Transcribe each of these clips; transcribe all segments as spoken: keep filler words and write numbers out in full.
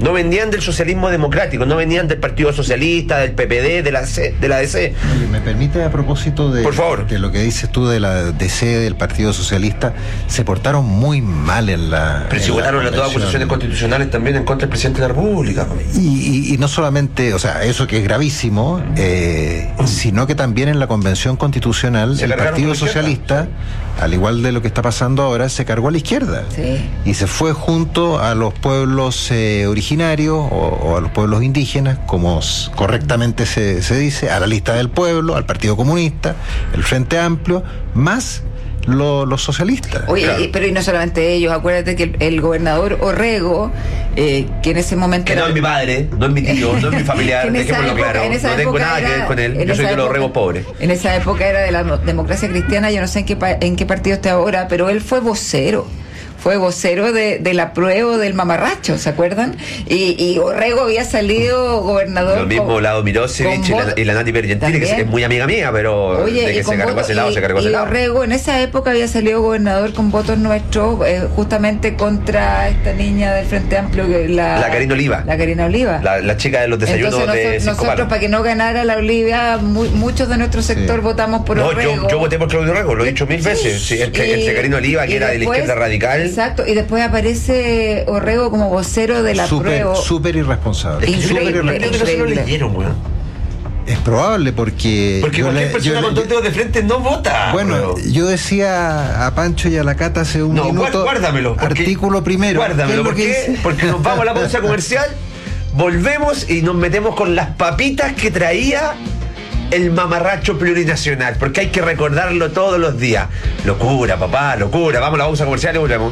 no venían del socialismo democrático, no venían del Partido Socialista, del P P D, de la C, de la D C. Oye, ¿me permite, a propósito de, Por favor. de lo que dices tú de la D C, del Partido Socialista, se portaron muy mal en la... Pero si votaron las dos acusaciones constitucionales también en contra del presidente de la República. Y, y, y no solamente, o sea, eso que es gravísimo, eh, sino que también en la Convención Constitucional Se el cargaron Partido con la Socialista, al igual de lo que está pasando ahora, se cargó a la izquierda. Sí. Y se fue junto a los pueblos eh, originarios o, o a los pueblos indígenas, como s- correctamente se, se dice, a la lista del pueblo, al Partido Comunista, el Frente Amplio, más lo- los socialistas. Oye, Claro. y- pero y no solamente ellos, acuérdate que el, el gobernador Orrego, eh, que en ese momento Que era- no es mi padre, no es mi tío, no es mi familiar, que en esa dejémoslo época- claro. en esa No tengo época nada que era- ver con él, en yo soy esa de los época- regos pobres. En esa época era de la no- democracia cristiana, yo no sé en qué, pa- en qué partido está ahora, pero él fue vocero. Fue vocero de, del apruebo del mamarracho, ¿se acuerdan? Y, y Orrego había salido gobernador. Lo mismo con- Lado Mirosevic y con la, voto- y la Nati Pergentili, que es, También. es muy amiga mía, pero Oye, de y que con se cargó a ese votos- lado, y- se cargó a ese y lado. Orrego en esa época había salido gobernador con votos nuestros, eh, justamente contra esta niña del Frente Amplio, que la, La Karina Oliva. La Karina Oliva. La, la chica de los desayunos Entonces de nosotros, Cinco nosotros, Palos. para que no ganara la Olivia, mu- muchos de nuestro sector Sí. votamos por No, Orrego. yo, yo voté por Claudio Orrego, lo he dicho mil veces. Sí, el, que- el de Karina Oliva, que y era de la después- izquierda radical. Exacto, y después aparece Orrego como vocero de la Súper, apruebo. súper irresponsable. Es que yo Increíble, creo que no se lo increíble. leyeron, weón. Es probable porque... Porque yo cualquier le- persona yo con le- dos dedos de frente no vota. Bueno, weón. yo decía a Pancho y a la Cata hace un No, minuto, guárdamelo. porque- artículo primero. Guárdamelo, ¿Qué es lo ¿por que qué? dice? Porque nos vamos a la pausa comercial, volvemos y nos metemos con las papitas que traía el mamarracho plurinacional, porque hay que recordarlo todos los días. Locura, papá, locura. Vamos a la pausa comercial y volvemos.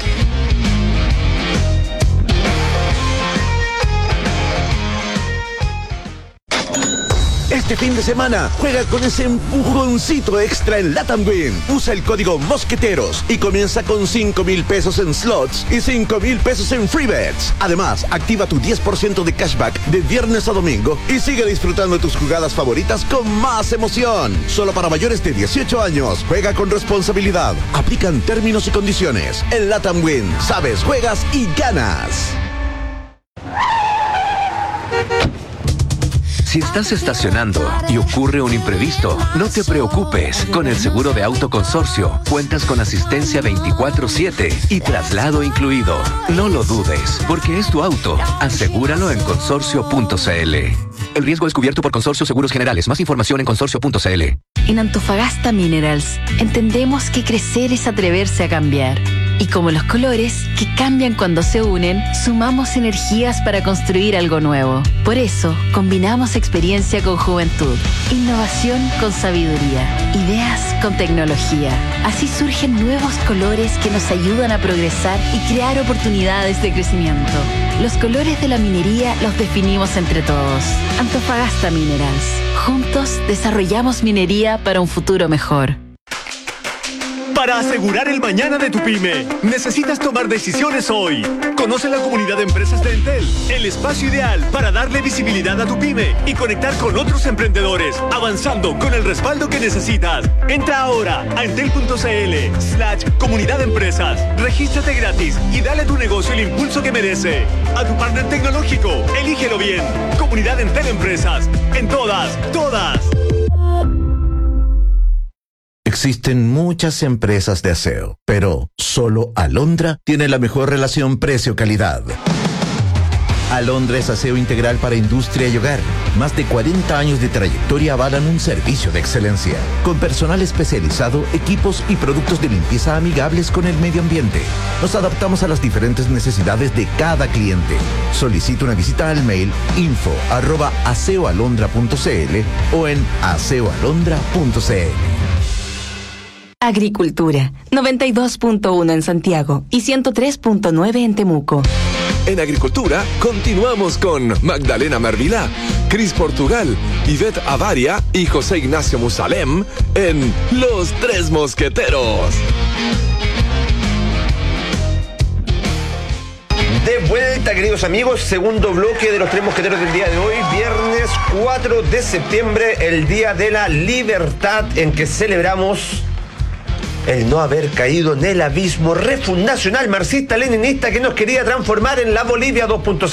Este fin de semana juega con ese empujoncito extra en Latam Win. Usa el código Mosqueteros y comienza con cinco mil pesos en slots y cinco mil pesos en free bets. Además, activa tu diez por ciento de cashback de viernes a domingo y sigue disfrutando de tus jugadas favoritas con más emoción. Solo para mayores de dieciocho años. Juega con responsabilidad. Aplican términos y condiciones. En Latam Win, sabes, juegas y ganas. Si estás estacionando y ocurre un imprevisto, no te preocupes. Con el seguro de auto consorcio, cuentas con asistencia veinticuatro siete y traslado incluido. No lo dudes, porque es tu auto. Asegúralo en consorcio punto c l. El riesgo es cubierto por Consorcio Seguros Generales. Más información en consorcio punto c l. En Antofagasta Minerals, entendemos que crecer es atreverse a cambiar. Y como los colores, que cambian cuando se unen, sumamos energías para construir algo nuevo. Por eso, combinamos experiencia con juventud, innovación con sabiduría, ideas con tecnología. Así surgen nuevos colores que nos ayudan a progresar y crear oportunidades de crecimiento. Los colores de la minería los definimos entre todos. Antofagasta Minerals. Juntos desarrollamos minería para un futuro mejor. Para asegurar el mañana de tu pyme, necesitas tomar decisiones hoy. Conoce la comunidad de empresas de Entel, el espacio ideal para darle visibilidad a tu pyme y conectar con otros emprendedores, avanzando con el respaldo que necesitas. Entra ahora a entel punto c l slash comunidad de empresas. Regístrate gratis y dale a tu negocio el impulso que merece. A tu partner tecnológico, elígelo bien. Comunidad Entel Empresas. En todas, todas. Existen muchas empresas de aseo, pero solo Alondra tiene la mejor relación precio-calidad. Alondra es aseo integral para industria y hogar. Más de cuarenta años de trayectoria avalan un servicio de excelencia, con personal especializado, equipos y productos de limpieza amigables con el medio ambiente. Nos adaptamos a las diferentes necesidades de cada cliente. Solicita una visita al mail info arroba aseoalondra punto c l o en aseoalondra punto c l. Agricultura, noventa y dos punto uno en Santiago y ciento tres punto nueve en Temuco. En Agricultura, continuamos con Magdalena Mervilá, Cris Portugal, Ivette Avaria y José Ignacio Musalem en Los Tres Mosqueteros. De vuelta, queridos amigos, segundo bloque de los Tres Mosqueteros del día de hoy, viernes cuatro de septiembre, el Día de la Libertad, en que celebramos el no haber caído en el abismo refundacional marxista-leninista que nos quería transformar en la Bolivia dos punto cero.